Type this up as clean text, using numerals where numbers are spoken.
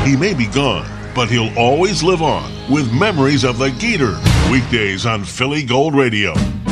He may be gone, but he'll always live on with memories of the Gator. Weekdays on Philly Gold Radio.